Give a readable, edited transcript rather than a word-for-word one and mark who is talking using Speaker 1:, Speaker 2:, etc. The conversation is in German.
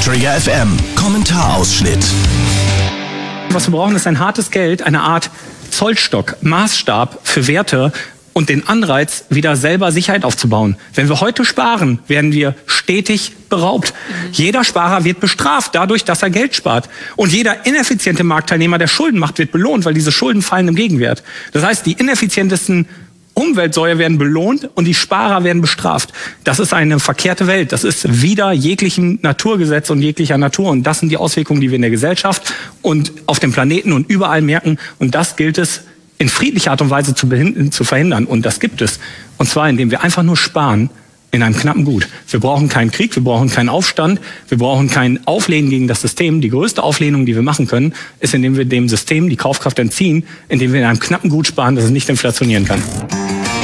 Speaker 1: Trigger FM. Kommentarausschnitt.
Speaker 2: Was wir brauchen, ist ein hartes Geld, eine Art Zollstock, Maßstab für Werte und den Anreiz, wieder selber Sicherheit aufzubauen. Wenn wir heute sparen, werden wir stetig beraubt. Jeder Sparer wird bestraft dadurch, dass er Geld spart. Und jeder ineffiziente Marktteilnehmer, der Schulden macht, wird belohnt, weil diese Schulden fallen im Gegenwert. Das heißt, die ineffizientesten Umweltsäuer werden belohnt und die Sparer werden bestraft. Das ist eine verkehrte Welt. Das ist wider jeglichem Naturgesetz und jeglicher Natur. Und das sind die Auswirkungen, die wir in der Gesellschaft und auf dem Planeten und überall merken. Und das gilt es in friedlicher Art und Weise zu verhindern. Und das gibt es. Und zwar, indem wir einfach nur sparen in einem knappen Gut. Wir brauchen keinen Krieg, wir brauchen keinen Aufstand, wir brauchen kein Auflehnen gegen das System. Die größte Auflehnung, die wir machen können, ist, indem wir dem System die Kaufkraft entziehen, indem wir in einem knappen Gut sparen, dass es nicht inflationieren kann.